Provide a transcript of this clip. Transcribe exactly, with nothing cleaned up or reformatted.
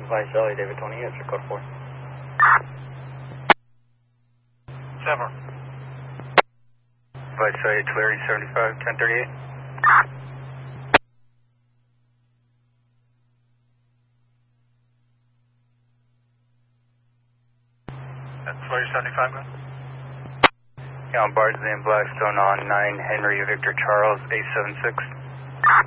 Vice Charlie, David twenty, answer code four. Seven. Vice Charlie, Tulare seventy-five, ten thirty-eight. That's Tulare seventy-five, man. Yeah, on Bardsley and Blackstone on nine Henry Victor Charles, eight seven six.